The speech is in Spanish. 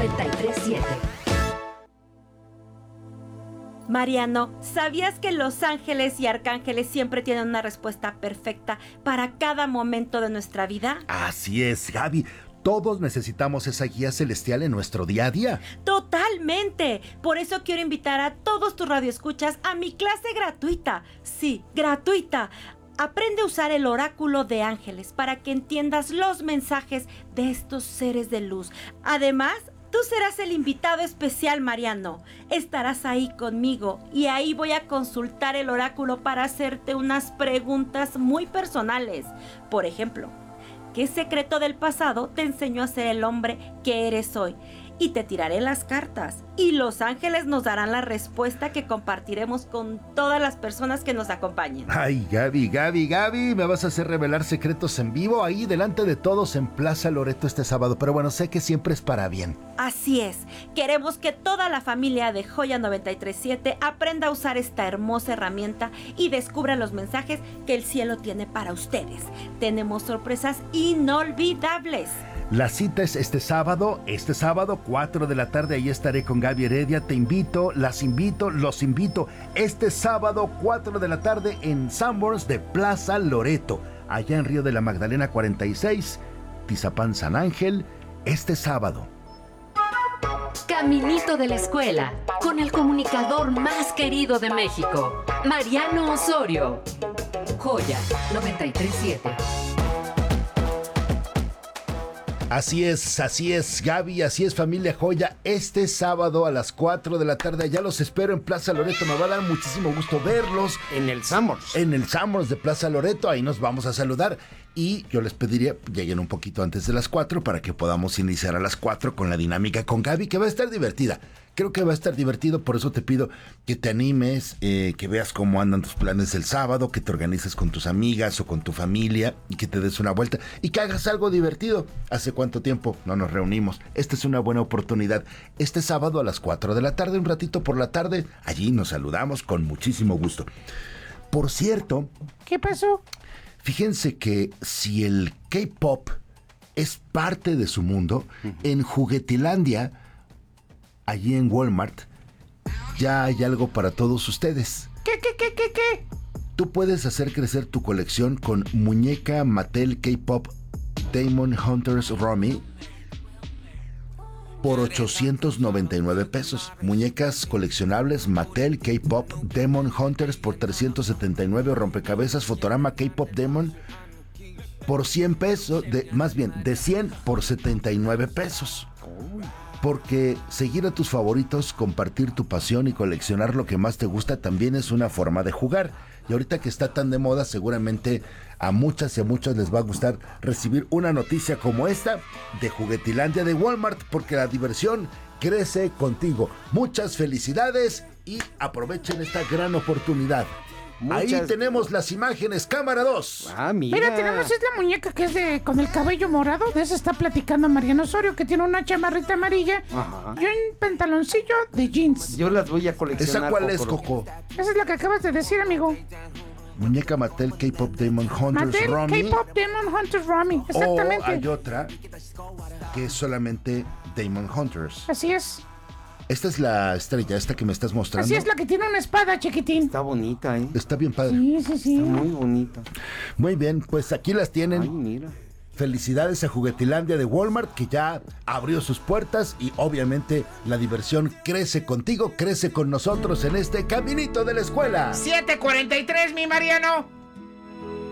93.7. Mariano, ¿sabías que los ángeles y arcángeles siempre tienen una respuesta perfecta para cada momento de nuestra vida? Así es, Gaby. Todos necesitamos esa guía celestial en nuestro día a día. ¡Totalmente! Por eso quiero invitar a todos tus radioescuchas a mi clase gratuita. Sí, gratuita. Aprende a usar el oráculo de ángeles para que entiendas los mensajes de estos seres de luz. Además, tú serás el invitado especial, Mariano. Estarás ahí conmigo y ahí voy a consultar el oráculo para hacerte unas preguntas muy personales. Por ejemplo, ¿qué secreto del pasado te enseñó a ser el hombre que eres hoy? Y te tiraré las cartas. Y los ángeles nos darán la respuesta que compartiremos con todas las personas que nos acompañen. Ay, Gaby, me vas a hacer revelar secretos en vivo ahí delante de todos en Plaza Loreto este sábado. Pero bueno, sé que siempre es para bien. Así es. Queremos que toda la familia de Joya 93.7 aprenda a usar esta hermosa herramienta y descubra los mensajes que el cielo tiene para ustedes. Tenemos sorpresas inolvidables. La cita es este sábado, 4 de la tarde, ahí estaré con Gaby Heredia. Te invito, los invito, este sábado, 4 de la tarde en Sanborns de Plaza Loreto, allá en Río de la Magdalena 46, Tizapán San Ángel, este sábado. Caminito de la escuela, con el comunicador más querido de México, Mariano Osorio. Joya 93.7. Así es, Gaby, así es, familia Joya. Este sábado a las 4 de la tarde, allá los espero en Plaza Loreto. Me va a dar muchísimo gusto verlos. En el Sanborns. En el Sanborns de Plaza Loreto, ahí nos vamos a saludar. Y yo les pediría, lleguen un poquito antes de las 4 para que podamos iniciar a las 4 con la dinámica con Gaby, que va a estar divertida. Creo que va a estar divertido, por eso te pido que te animes, que veas cómo andan tus planes el sábado, que te organices con tus amigas o con tu familia y que te des una vuelta y que hagas algo divertido. ¿Hace cuánto tiempo no nos reunimos? Esta es una buena oportunidad. Este sábado a las 4 de la tarde, un ratito por la tarde, allí nos saludamos con muchísimo gusto. Por cierto... ¿Qué pasó? Fíjense que si el K-pop es parte de su mundo, en Juguetilandia, allí en Walmart, ya hay algo para todos ustedes. ¿Qué? Tú puedes hacer crecer tu colección con muñeca Mattel K-pop Demon Hunters Romy por 899 pesos. Muñecas coleccionables Mattel K-pop Demon Hunters por 379. Rompecabezas Fotorama K-pop Demon por 100 pesos. De 100 por 79 pesos. Porque seguir a tus favoritos, compartir tu pasión y coleccionar lo que más te gusta también es una forma de jugar. Y ahorita que está tan de moda, seguramente a muchas y a muchos les va a gustar recibir una noticia como esta de Juguetilandia de Walmart, porque la diversión crece contigo. Muchas felicidades y aprovechen esta gran oportunidad. Ahí tenemos las imágenes, cámara 2. Mira, tenemos esta muñeca que es con el cabello morado. De esa está platicando Mariano Osorio, que tiene una chamarrita amarilla. Ajá. Y un pantaloncillo de jeans. Yo las voy a coleccionar. ¿Esa cuál es, Coco? Esa es la que acabas de decir, amigo. Muñeca Mattel K-pop Demon Hunters Mattel Romy. K-pop Demon Hunters Romy, exactamente. O hay otra que es solamente Demon Hunters. Así es. Esta es la estrella, esta que me estás mostrando. Así es, la que tiene una espada, chiquitín. Está bonita, ¿eh? Está bien padre. Sí. Está muy bonita. Muy bien, pues aquí las tienen. Ay, mira. Felicidades a Juguetilandia de Walmart, que ya abrió sus puertas y obviamente la diversión crece contigo, crece con nosotros en este Caminito de la Escuela. 7:43, mi Mariano.